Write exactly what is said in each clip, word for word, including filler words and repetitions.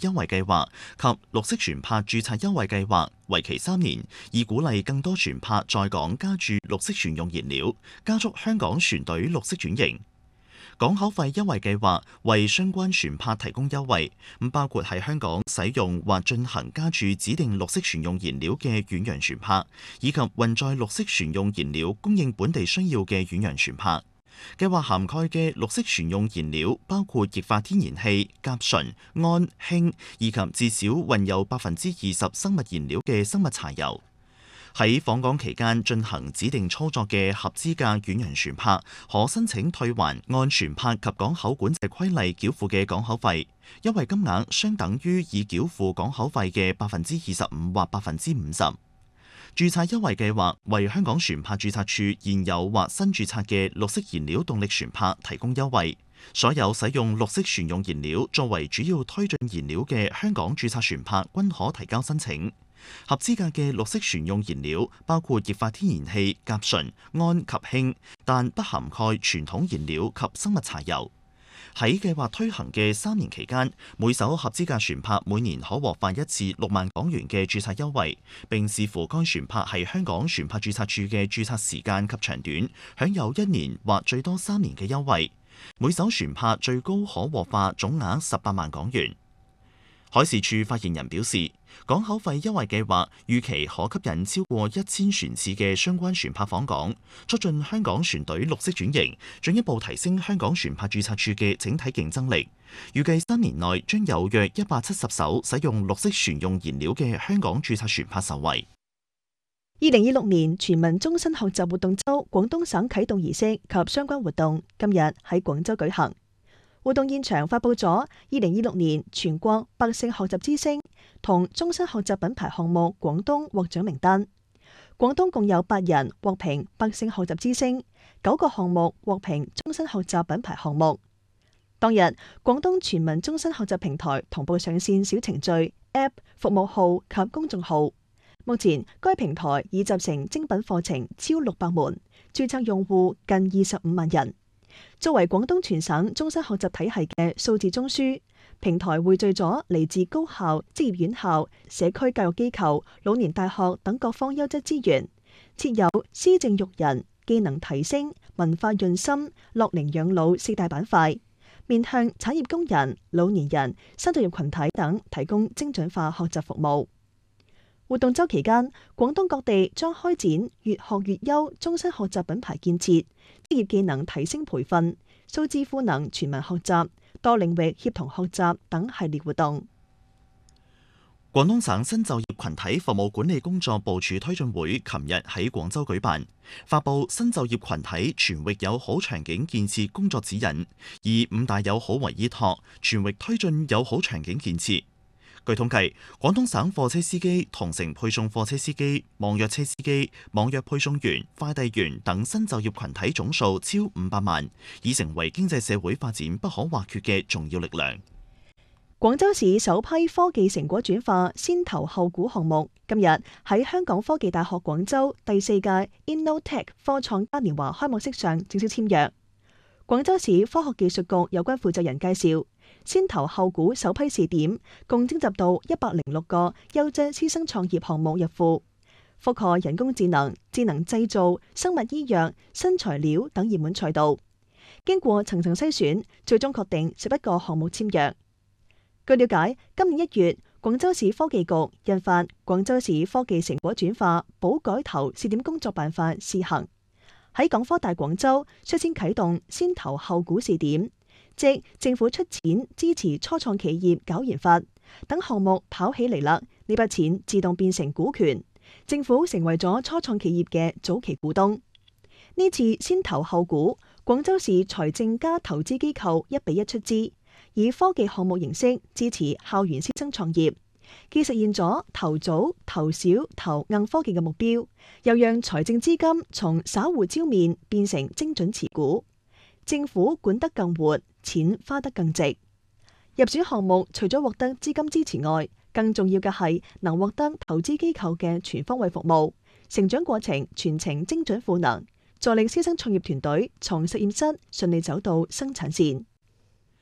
優惠計劃及綠色船舶註冊優惠計劃，為期三年，以鼓勵更多船舶在港加注綠色船用燃料，加速香港船隊綠色轉型。港口費優惠計劃為相關船舶提供優惠，咁包括喺香港使用或進行加注指定綠色船用燃料嘅遠洋船舶，以及運載綠色船用燃料供應本地需要嘅遠洋船舶。計劃涵蓋嘅綠色船用燃料包括液化天然氣、甲醇、胺、氫，以及至少混有百分之二十生物燃料嘅生物柴油。喺訪港期間進行指定操作嘅合資格遠洋船舶，可申請退還按船舶及港口管制規例繳付嘅港口費，優惠金額相等於已繳付港口費嘅百分之二十五或百分之五十。註冊優惠計劃為香港船舶註冊處現有或新註冊嘅綠色燃料動力船舶提供優惠。所有使用綠色船用燃料作為主要推進燃料嘅香港註冊船舶均可提交申請。合資格嘅綠色船用燃料包括液化天然氣、甲醇、胺及氫，但不涵蓋傳統燃料及生物柴油。喺計劃推行嘅三年期間，每艘合資格船舶每年可獲發一次六萬港元嘅註冊優惠，並視乎該船舶係香港船舶註冊處嘅註冊時間及長短，享有一年或最多三年嘅優惠。每艘船舶最高可獲發總額十八萬港元。海事處發言人表示，港口費優惠計劃預期可吸引超過一千船次嘅相關船舶訪港，促進香港船隊綠色轉型，進一步提升香港船舶註冊處嘅整體競爭力。預計三年內將有約一百七十艘使用綠色船用燃料嘅香港註冊船舶受惠。 二零二六年全民終身學習活動周廣東省啟動儀式及相關活動今日喺廣州舉行。活動現場發佈咗二零二六年全國百姓學習之星同終身學習品牌項目廣東獲獎名單。廣東共有八人獲評百姓學習之星，九個項目獲評終身學習品牌項目。當日，廣東全民終身學習平台同步上線小程序、App、服務號及公眾號。目前，該平台已集成精品課程超六百門，註冊用戶近二十五萬人。作為廣東全省終身學習體系嘅數字中樞，平台匯聚咗嚟自高校、職業院校、社區教育機構、老年大學等各方優質資源，設有施政育人、技能提升、文化潤心、樂齡養老四大板塊，面向產業工人、老年人、新就業群體等提供精準化學習服務。活動週期間，廣東各地將開展越學越優終身學習品牌建設、職業技能提升培訓、數字賦能全民學習、多領域協同學習等系列活動。 廣東省新就業群體服務管理工作部署推進會琴日喺廣州舉辦，發布新就業群體全域友好場景建設工作指引，以五大友好為依託，全域推進友好場景建設。據統計，廣東省貨車司機、同城配送貨車司機、網約車司機、網約配送員、快遞員等新就業群體總數超五百萬，已成為經濟社會發展不可或缺嘅重要力量。 廣州市首批科技成果轉化先投後估項目，今日喺香港科技大學廣州第四屆 InnoTech 科創嘉年華開幕式上正式簽約。廣州市科學技術局有關負責人介紹，先投後估首批試點共徵集到一百零六個優質師生創業項目入庫，覆蓋人工智能、智能製造、生物醫藥、新材料等熱門賽道。經過層層篩選，最終確定十一個項目簽約。據了解，今年一月，廣州市科技局印發《廣州市科技成果轉化補改投試點工作辦法》試行，喺港科大廣州率先啟動先投後估試點，即政府出錢支持初創企業搞研發，等項目跑起嚟啦，呢筆錢自動變成股權，政府成為咗初創企業嘅早期股東。呢次先投後估，廣州市財政加投資機構一比一出資，以科技項目形式支持校園師生創業，既實現咗投早、投少、投硬科技嘅目標，又讓財政資金從散戶招面變成精準持股，政府管得更活，錢花得更值。入選項目除咗獲得資金支持外，更重要嘅係能獲得投資機構嘅全方位服務，成長過程全程精準賦能，助力師生創業團隊從實驗室順利走到生產線。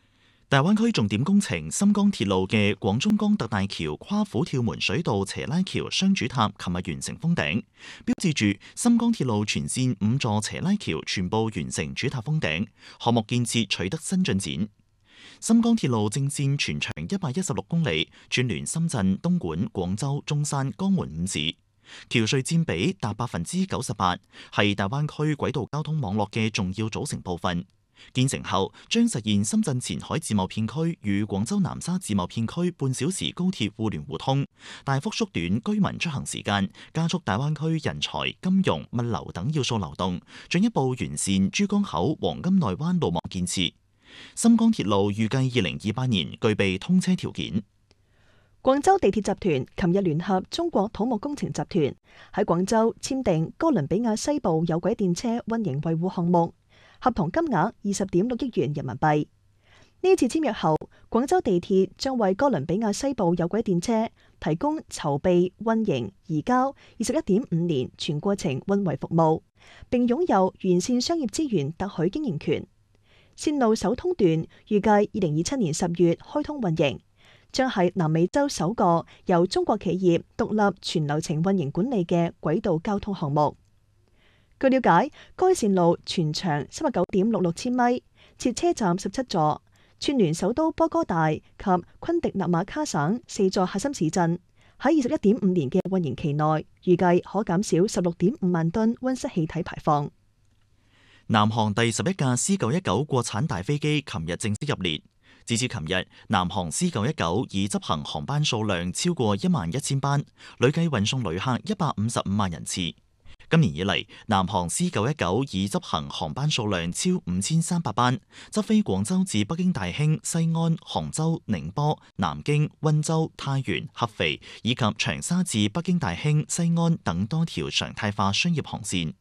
大灣區重點工程深江鐵路嘅廣中江特大橋跨虎跳門水道斜拉橋雙主塔，琴日完成封頂，標誌住深江鐵路全線五座斜拉橋全部完成主塔封頂，項目建設取得新進展。深江鐵路正線全長一百一十六公里，串聯深圳、東莞、廣州、中山、江門五市，橋隧佔比達百分之九十八，係大灣區軌道交通網絡嘅重要組成部分。建成後，將實現深圳前海自貿片區與廣州南沙自貿片區半小時高鐵互聯互通，大幅縮短居民出行時間，加速大灣區人才、金融、物流等要素流動，進一步完善珠江口黃金內灣路網建設。深江鐵路預計二零二八年具備通車條件。 廣州地鐵集團琴日聯合中國土木工程集團喺廣州簽訂哥倫比亞西部有軌電車運營維護項目。合同金額二十點六億元人民幣。呢次簽約後，廣州地鐵將為哥倫比亞西部有軌電車提供籌備、運營、移交二十一點五年全過程運維服務，並擁有完善商業資源特許經營權。線路首通段預計二零二七年十月開通運營，將係南美洲首個由中國企業獨立全流程運營管理嘅軌道交通項目。據了解，該線路全長三十九點六六千米，設車站十七座，串聯首都波哥大及昆迪納馬卡省四座核心市鎮。喺二十一點五年嘅運營期內，預計可減少十六點五萬噸溫室氣體排放。 南航第十一架 C 九一九國產大飛機琴日正式入列。截至琴日，南航 C 九一九已執行航班數量超過一萬一千班，累計運送旅客一百五十五萬人次。今年以嚟，南航 C 九一九已執行航班數量超五千三百班，執飛廣州至北京大興、西安、杭州、寧波、南京、溫州、太原、合肥以及長沙至北京大興、西安等多條常態化商業航線。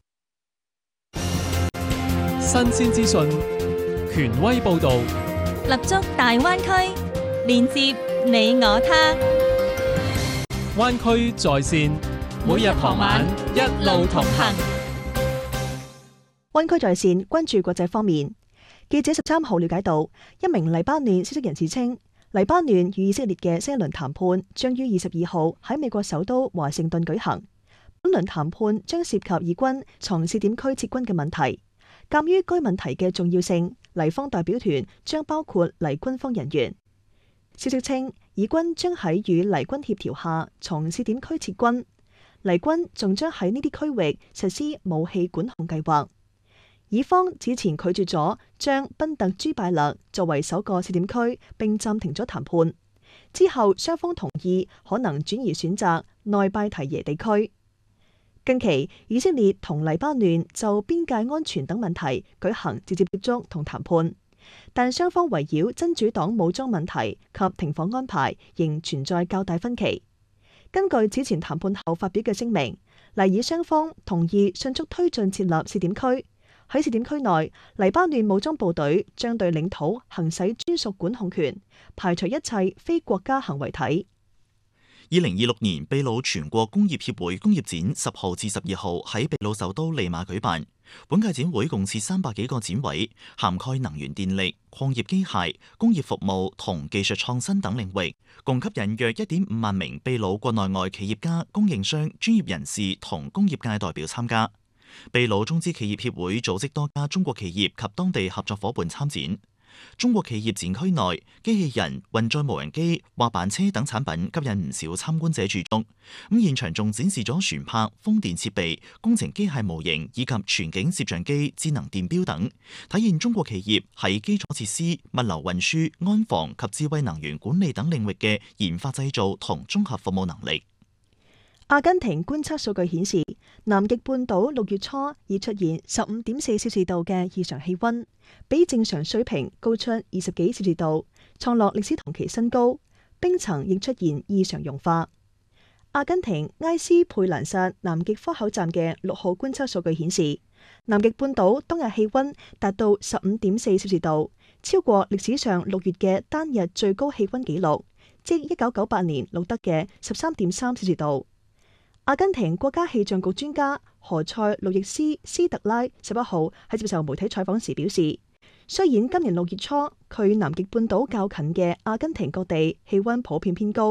新鮮資訊，權威報導， 立足大灣區，連接你我他。 灣區在線。每日傍晚一路同行。 灣區在線關注國際方面，記者十三號了解到，一名黎巴嫩消息人士稱，黎巴嫩與以色列嘅新一輪談判將於二十二號喺美國首都華盛頓舉行。本輪談判將涉及以軍從試點區撤軍嘅問題。鑑於該問題嘅重要性，黎方代表團將包括黎軍方人員。消息稱，以軍將喺與黎軍協調下從試點區撤軍。黎軍仲將喺呢啲區域實施武器管控計劃。以方此前拒絕咗將賓特朱拜勒作為首個試點區，並暫停咗談判。之後雙方同意可能轉移選擇內拜提耶地區。近期以色列同黎巴嫩就邊界安全等問題舉行直接接觸同談判，但雙方圍繞真主黨武裝問題及停火安排仍存在較大分歧。根據此前談判後發表嘅聲明，黎以雙方同意迅速推進設立試點區。喺試點區內，黎巴嫩武裝部隊將對領土行使專屬管控權，排除一切非國家行為體。 二零二六年秘魯全國工業協會工業展十號至十二號喺秘魯首都利馬舉辦。本屆展會共設三百幾個展位，涵蓋能源電力、礦業機械、工業服務同技術創新等領域，共吸引約一點五萬名秘魯國內外企業家、供應商、專業人士同工業界代表參加。秘魯中資企業協會組織多家中國企業及當地合作夥伴參展。中國企業展區內，機器人、運載無人機、滑板車等產品吸引唔少參觀者駐足。咁現場仲展示咗船舶、風電設備、工程機械模型以及全景攝像機、智能電錶等，體現中國企業喺基礎設施、物流運輸、安防及智慧能源管理等領域嘅研發製造同綜合服務能力。 阿根廷觀測數據顯示，南極半島六月初已出現十五點四攝氏度嘅異常氣溫，比正常水平高出二十幾攝氏度，創落歷史同期新高。冰層亦出現異常融化。阿根廷埃斯佩蘭薩南極科考站嘅六號觀測數據顯示，南極半島當日氣溫達到十五點四攝氏度，超過歷史上六月嘅單日最高氣溫紀錄，即一九九八年錄得嘅十三點三攝氏度。阿根廷國家氣象局專家何塞路易斯斯特拉十一號喺接受媒體採訪時表示，雖然今年六月初距南極半島較近嘅阿根廷各地氣溫普遍偏高。